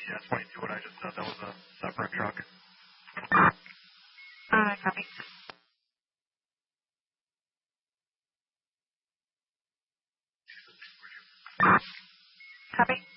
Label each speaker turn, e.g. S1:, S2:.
S1: 22, what I just said. That was a separate truck.
S2: Copy. Copy.